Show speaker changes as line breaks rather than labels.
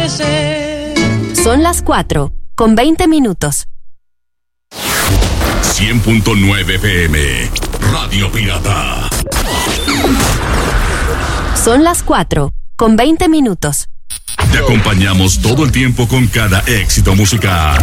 amanecer.
Son las 4:20.
100.9 FM, Radio Pirata.
Son las 4:20.
Te acompañamos todo el tiempo con cada éxito musical.